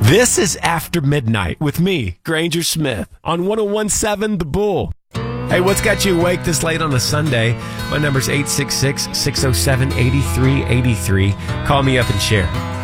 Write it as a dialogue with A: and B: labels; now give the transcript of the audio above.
A: This is After Midnight with me, Granger Smith, on 101.7 The Bull. Hey, what's got you awake this late on a Sunday? My number's 866-607-8383. Call me up and share.